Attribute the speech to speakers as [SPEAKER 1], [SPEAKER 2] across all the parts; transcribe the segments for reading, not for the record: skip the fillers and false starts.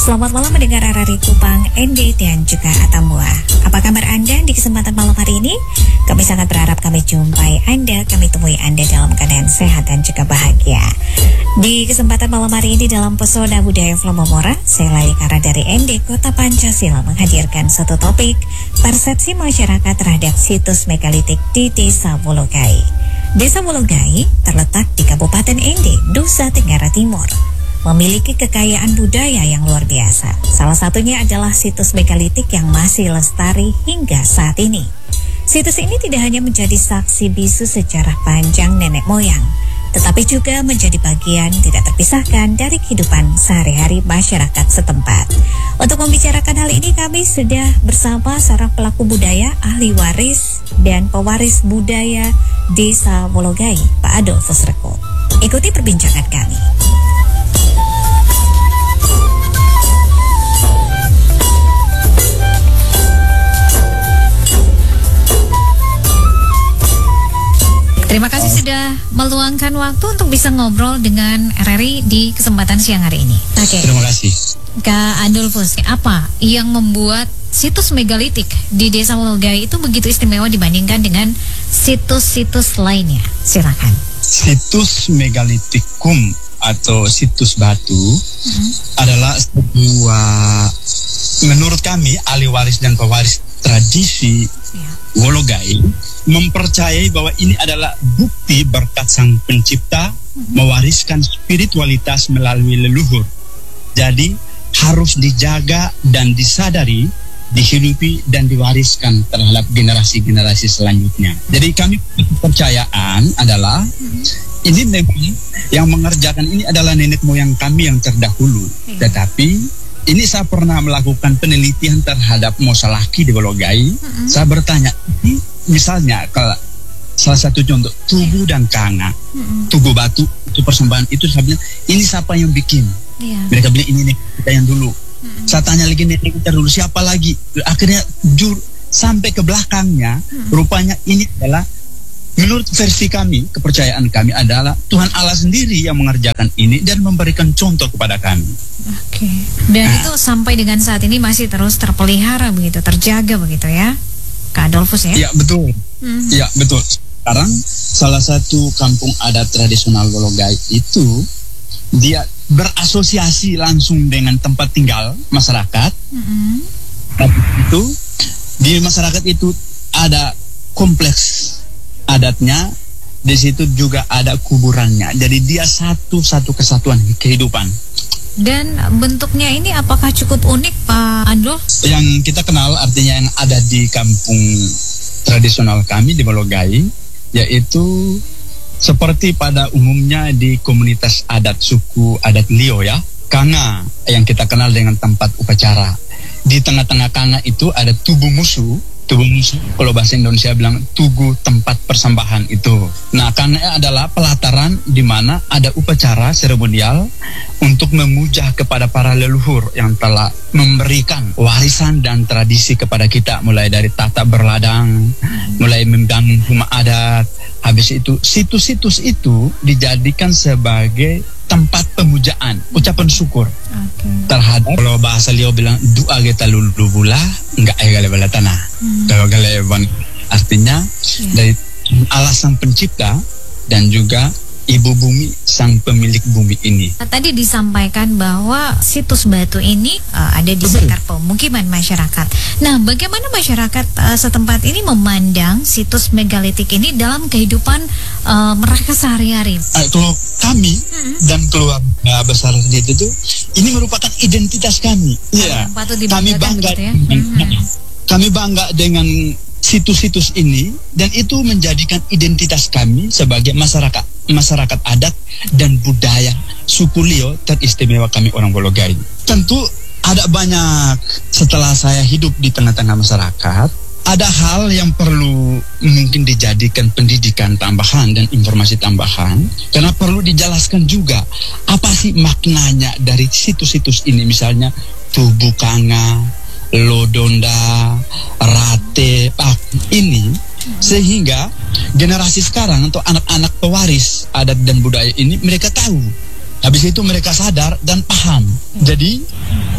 [SPEAKER 1] Selamat malam mendengar RRI Kupang, ND dan juga Atambua. Apa kabar Anda di kesempatan malam hari ini? Kami sangat berharap kami jumpai Anda, kami temui Anda dalam keadaan sehat dan juga bahagia. Di kesempatan malam hari ini dalam Pesona Budaya Flomomora, saya Lalikara dari ND Kota Pancasila menghadirkan satu topik, persepsi masyarakat terhadap situs megalitik di Desa Wologai. Desa Wologai terletak di Kabupaten ND, Nusa Tenggara Timur. Memiliki kekayaan budaya yang luar biasa. Salah satunya adalah situs megalitik yang masih lestari hingga saat ini. Situs ini tidak hanya menjadi saksi bisu sejarah panjang nenek moyang, tetapi juga menjadi bagian tidak terpisahkan dari kehidupan sehari-hari masyarakat setempat. Untuk membicarakan hal ini kami sudah bersama seorang pelaku budaya, ahli waris dan pewaris budaya Desa Wologai, Pak Adolfus Reko. Ikuti perbincangan kami. Terima kasih sudah meluangkan waktu untuk bisa ngobrol dengan RRI di kesempatan siang hari ini. Oke.
[SPEAKER 2] Terima kasih.
[SPEAKER 1] Kak Adolfus, apa yang membuat situs megalitik di Desa Wologai itu begitu istimewa dibandingkan dengan situs-situs lainnya? Silakan.
[SPEAKER 2] Situs megalitikum atau situs batu adalah sebuah, menurut kami, ahli waris dan pewaris tradisi Wologai mempercayai bahwa ini adalah bukti berkat Sang Pencipta mewariskan spiritualitas melalui leluhur. Jadi harus dijaga dan disadari, dihidupi dan diwariskan terhadap generasi-generasi selanjutnya. Jadi kami kepercayaan adalah ini memang yang mengerjakan ini adalah nenek moyang kami yang terdahulu. Tetapi ini saya pernah melakukan penelitian terhadap Mosalaki di Wologai. Saya bertanya, misalnya kalau salah satu contoh tugu dan kanga, tugu batu itu persembahan itu, saya bilang ini siapa yang bikin? Mereka bilang ini kita yang dulu. Saya tanya lagi nenek kita dulu siapa lagi? Akhirnya sampai ke belakangnya, rupanya ini adalah menurut versi kami, kepercayaan kami adalah Tuhan Allah sendiri yang mengerjakan ini dan memberikan contoh kepada kami.
[SPEAKER 1] Oke. Dan itu sampai dengan saat ini masih terus terpelihara begitu, terjaga begitu ya, Kak Adolfus ya?
[SPEAKER 2] Iya betul. Iya betul. Sekarang salah satu kampung adat tradisional Wologai itu dia berasosiasi langsung dengan tempat tinggal masyarakat. Itu di masyarakat itu ada kompleks adatnya, di situ juga ada kuburannya. Jadi dia satu kesatuan kehidupan.
[SPEAKER 1] Dan bentuknya ini apakah cukup unik, Pak Adolf?
[SPEAKER 2] Yang kita kenal artinya yang ada di kampung tradisional kami di Wologai, yaitu seperti pada umumnya di komunitas adat suku adat Lio ya, kanga yang kita kenal dengan tempat upacara. Di tengah-tengah kanga itu ada tubuh musuh. Tubuh musuh, kalau bahasa Indonesia bilang tugu tempat persembahan itu. Nah, karena adalah pelataran di mana ada upacara seremonial untuk memuja kepada para leluhur yang telah memberikan warisan dan tradisi kepada kita, mulai dari tata berladang, mulai membangun rumah adat. Habis itu situs-situs itu dijadikan sebagai tempat pemujaan, ucapan syukur terhadap, kalau bahasa Leo bilang doa kita lulu bula enggak gale bala tanah. Artinya dari Allah Sang Pencipta dan juga Ibu Bumi, sang pemilik bumi ini.
[SPEAKER 1] Tadi disampaikan bahwa situs batu ini ada di sekitar pemukiman masyarakat. Nah, bagaimana masyarakat setempat ini memandang situs megalitik ini dalam kehidupan mereka sehari-hari?
[SPEAKER 2] Kalau kami dan keluarga besar itu ini merupakan identitas kami. Iya. Kami bangga gitu ya? Kami bangga dengan situs-situs ini, dan itu menjadikan identitas kami sebagai masyarakat adat dan budaya suku Lio teristimewa kami orang Wologai. Tentu ada banyak, setelah saya hidup di tengah-tengah masyarakat, ada hal yang perlu mungkin dijadikan pendidikan tambahan dan informasi tambahan, karena perlu dijelaskan juga apa sih maknanya dari situs-situs ini, misalnya tubuh kanga, lodonda, rate, ini, sehingga generasi sekarang atau anak-anak pewaris adat dan budaya ini mereka tahu. Habis itu mereka sadar dan paham. Jadi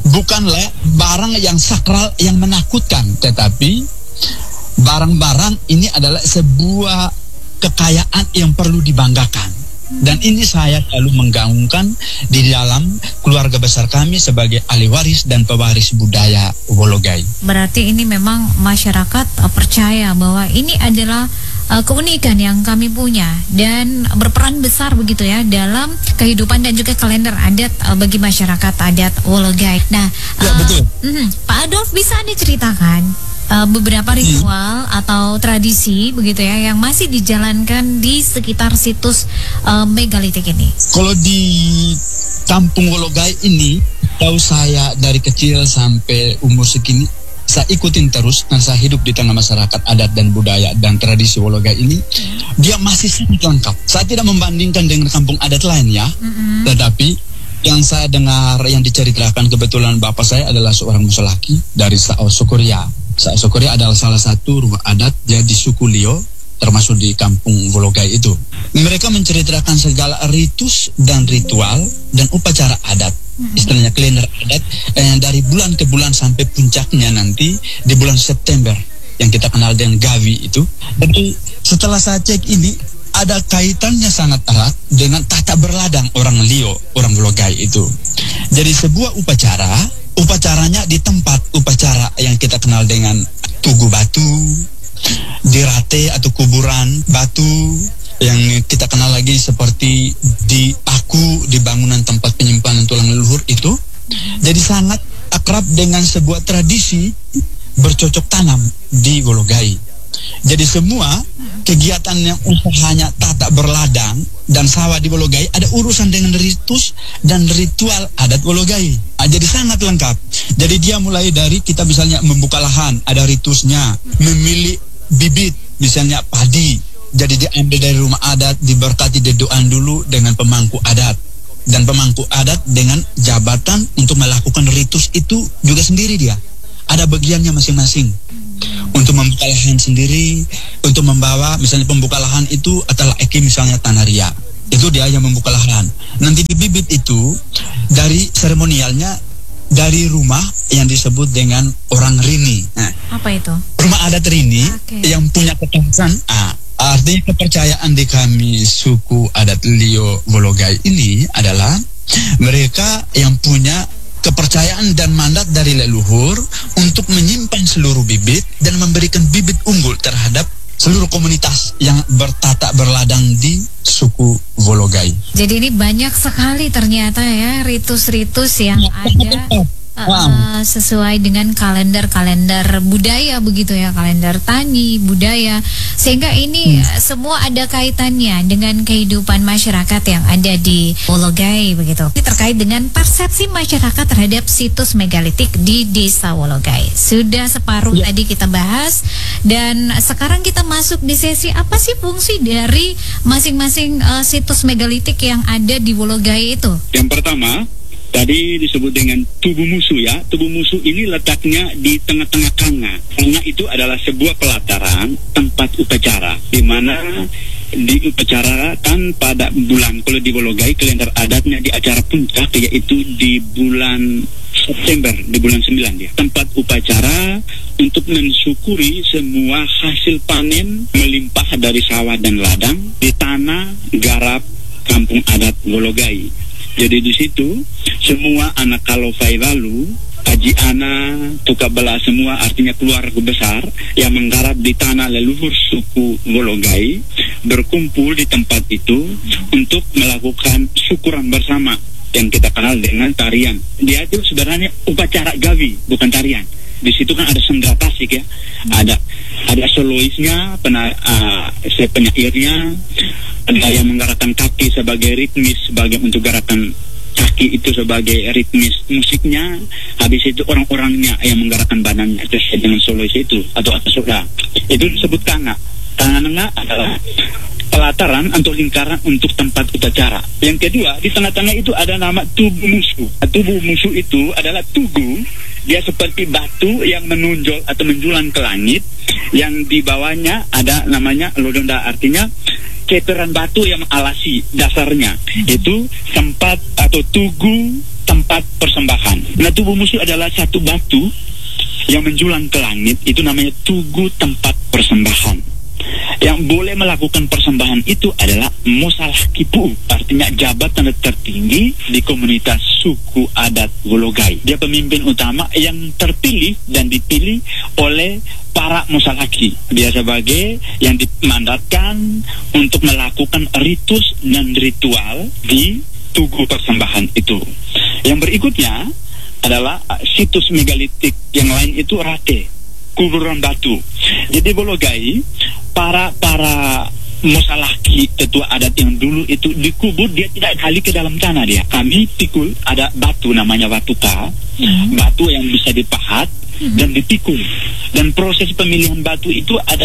[SPEAKER 2] bukanlah barang yang sakral yang menakutkan, tetapi barang-barang ini adalah sebuah kekayaan yang perlu dibanggakan. Dan ini saya selalu menggaungkan di dalam keluarga besar kami sebagai ahli waris dan pewaris budaya Wologai.
[SPEAKER 1] Berarti ini memang masyarakat percaya bahwa ini adalah keunikan yang kami punya dan berperan besar begitu ya dalam kehidupan dan juga kalender adat bagi masyarakat adat Wologai. Nah,
[SPEAKER 2] ya, betul.
[SPEAKER 1] Pak Adolf, bisa Anda ceritakan beberapa ritual atau tradisi begitu ya yang masih dijalankan di sekitar situs megalitik ini?
[SPEAKER 2] Kalau di kampung Wologai ini, tahu saya dari kecil sampai umur segini, saya ikutin terus dan saya hidup di tengah masyarakat adat dan budaya dan tradisi Wologai ini. Dia masih sangat lengkap. Saya tidak membandingkan dengan kampung adat lain ya, tetapi yang saya dengar yang diceritakan, kebetulan bapak saya adalah seorang musolaki dari Sao Sukuria. Sao Sukuria adalah salah satu rumah adat jadi suku Lio, termasuk di kampung Wologai itu. Mereka menceritakan segala ritus dan ritual dan upacara adat, istilahnya kalender adat, dari bulan ke bulan sampai puncaknya nanti di bulan September yang kita kenal dengan Gawi itu. Jadi setelah saya cek ini, ada kaitannya sangat erat dengan tata berladang orang Lio, orang Wologai itu. Jadi sebuah upacaranya di tempat upacara yang kita kenal dengan tugu batu, dirate atau kuburan batu, yang kita kenal lagi seperti di paku, di bangunan tempat penyimpanan tulang leluhur itu. Jadi sangat akrab dengan sebuah tradisi bercocok tanam di Wologai. Jadi semua kegiatan yang usahanya tata berladang dan sawah di Wologai ada urusan dengan ritus dan ritual adat Wologai. Jadi sangat lengkap. Jadi dia mulai dari kita misalnya membuka lahan, ada ritusnya, memilih bibit, misalnya padi. Jadi diambil dari rumah adat, diberkati didoan dulu dengan pemangku adat. Dan pemangku adat dengan jabatan untuk melakukan ritus itu juga sendiri dia. Ada bagiannya masing-masing. Untuk membuka lahan sendiri, untuk membawa misalnya pembuka lahan itu adalah eki misalnya tanaria. Itu dia yang membuka lahan. Nanti di bibit itu dari seremonialnya dari rumah yang disebut dengan orang Rini. Nah,
[SPEAKER 1] apa itu? Rumah
[SPEAKER 2] adat Rini yang punya kekhasan. Artinya kepercayaan di kami suku adat Lio Wologai ini adalah mereka yang punya kepercayaan dan mandat dari leluhur untuk menyimpan seluruh bibit dan memberikan bibit unggul terhadap seluruh komunitas yang bertata berladang di suku Wologai.
[SPEAKER 1] Jadi ini banyak sekali ternyata ya ritus-ritus yang ada sesuai dengan kalender-kalender budaya begitu ya, kalender tani budaya, sehingga ini semua ada kaitannya dengan kehidupan masyarakat yang ada di Wologai begitu. Ini terkait dengan persepsi masyarakat terhadap situs megalitik di Desa Wologai. Sudah separuh tadi kita bahas, dan sekarang kita masuk di sesi apa sih fungsi dari masing-masing situs megalitik yang ada di Wologai itu?
[SPEAKER 3] Yang pertama, tadi disebut dengan tubuh musuh ya. Tubuh musuh ini letaknya di tengah-tengah Kanga. Kanga itu adalah sebuah pelataran tempat upacara, di mana diupacarakan pada bulan, kalau di Wologai kalender adatnya di acara puncak yaitu di bulan September, di bulan 9 ya. Tempat upacara untuk mensyukuri semua hasil panen melimpah dari sawah dan ladang di tanah garap kampung adat Wologai. Jadi di situ semua anak kalofai lalu, aji ana, tukabala semua artinya keluarga besar yang menggarap di tanah leluhur suku Wologai berkumpul di tempat itu untuk melakukan syukuran bersama yang kita kenal dengan tarian. Dia itu sebenarnya upacara gawi, bukan tarian. Di situ kan ada sendera tasik ya, ada soloisnya, penyairnya, ada yang menggerakkan kaki sebagai ritmis, sebagai untuk gerakan kaki itu sebagai ritmis musiknya. Habis itu orang-orangnya yang menggerakkan badannya sesuai dengan solois itu atau asoda. Itu disebut kanga. Kanga adalah pelataran atau lingkaran untuk tempat upacara. Yang kedua, di tengah-tengah itu ada nama tubuh musuh. Tubuh musuh itu adalah tugu. Dia seperti batu yang menonjol atau menjulang ke langit, yang di bawahnya ada namanya lodonda, artinya ceperan batu yang mengalasi dasarnya. Itu tempat atau tugu tempat persembahan. Nah, tubuh musuh adalah satu batu yang menjulang ke langit, itu namanya tugu tempat persembahan. Yang boleh melakukan persembahan itu adalah Musalah Kipu, artinya jabatan tertinggi di komunitas suku adat Wologai. Dia pemimpin utama yang terpilih dan dipilih oleh para Musalaki. Dia sebagai yang dimandatkan untuk melakukan ritus dan ritual di tugu persembahan itu. Yang berikutnya adalah situs megalitik yang lain, itu Rate, kuburan batu. Jadi Wologai, para Musalaki, tetua adat yang dulu itu dikubur, dia tidak gali ke dalam tanah dia. Kami pikul, ada batu namanya batuka, batu yang bisa dipahat dan dipikul. Dan proses pemilihan batu itu ada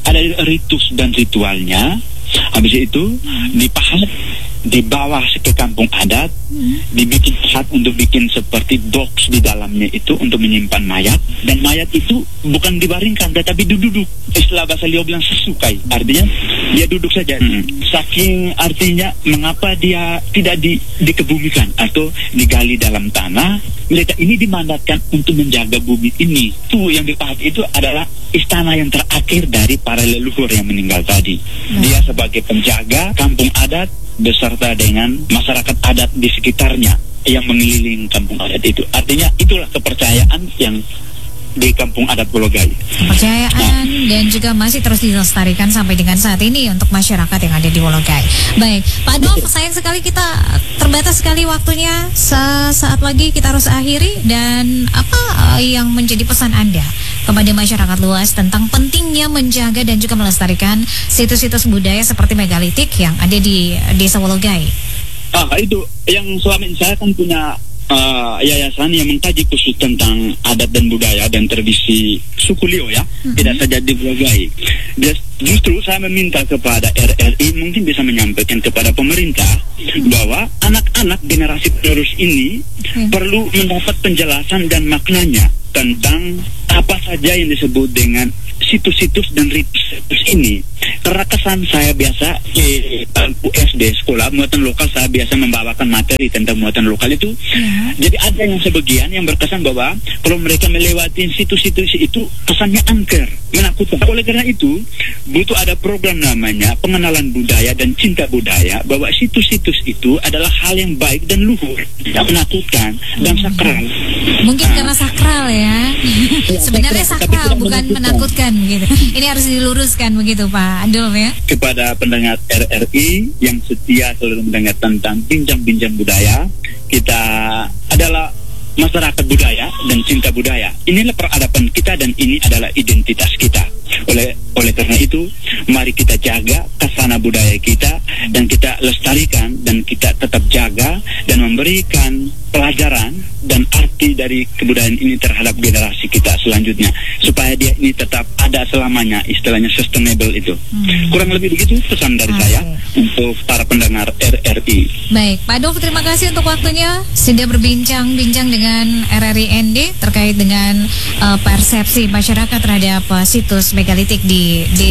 [SPEAKER 3] ritus dan ritualnya. Habis itu dipahat, dibawa ke kampung adat, dibikin pahat untuk bikin seperti box di dalamnya itu untuk menyimpan mayat. Dan mayat itu bukan dibaringkan tetapi duduk. Istilah bahasa Liao bilang sesukai, artinya dia duduk saja. Saking artinya mengapa dia tidak dikebumikan atau digali dalam tanah, mereka ini dimandatkan untuk menjaga bumi ini. Itu yang dipahat itu adalah istana yang terakhir dari para leluhur yang meninggal tadi. Dia sebagai penjaga kampung adat beserta dengan masyarakat adat di sekitarnya yang mengelilingi kampung adat itu. Artinya itulah kepercayaan yang di kampung adat Wologai.
[SPEAKER 1] Kepercayaan dan juga masih terus dilestarikan sampai dengan saat ini untuk masyarakat yang ada di Wologai. Baik, Pak Adolf, sayang sekali kita terbatas sekali waktunya. Saat lagi kita harus akhiri. Dan apa yang menjadi pesan Anda kepada masyarakat luas tentang pentingnya menjaga dan juga melestarikan situs-situs budaya seperti megalitik yang ada di Desa Wologai?
[SPEAKER 3] Itu yang selama ini saya kan punya yayasan yang mengkaji khusus tentang adat dan budaya dan tradisi suku Liao ya, tidak saja di Wologai. Justru saya meminta kepada RRI mungkin bisa menyampaikan kepada pemerintah bahwa anak-anak generasi penerus ini perlu mendapat penjelasan dan maknanya tentang apa saja yang disebut dengan situs-situs dan ritus ini. Karena kesan saya biasa di bangku SD sekolah muatan lokal, saya biasa membawakan materi tentang muatan lokal itu. Jadi ada yang sebagian yang berkesan bahwa kalau mereka melewati situs-situs itu kesannya angker, menakutkan. Oleh karena itu butuh ada program namanya pengenalan budaya dan cinta budaya, bahwa situs-situs itu adalah hal yang baik dan luhur, tidak menakutkan dan sakral.
[SPEAKER 1] Mungkin karena sakral ya. Sebenarnya sakral bukan menakutkan gitu. Ini harus diluruskan begitu Pak Adolf ya.
[SPEAKER 3] Kepada pendengar RRI yang setia selalu mendengar tentang bincang-bincang budaya, kita adalah masyarakat budaya dan cinta budaya. Inilah peradaban kita dan ini adalah identitas kita. Oleh karena itu, mari kita jaga kasana budaya kita dan kita lestarikan dan kita tetap jaga dan memberikan pelajaran dan arti dari kebudayaan ini terhadap generasi kita selanjutnya, supaya dia ini tetap ada selamanya, istilahnya sustainable itu. Kurang lebih begitu pesan dari saya untuk para pendengar RRI.
[SPEAKER 1] Baik, Pak Adolf, terima kasih untuk waktunya sudah berbincang-bincang dengan RRI ND terkait dengan persepsi masyarakat terhadap situs megalitik di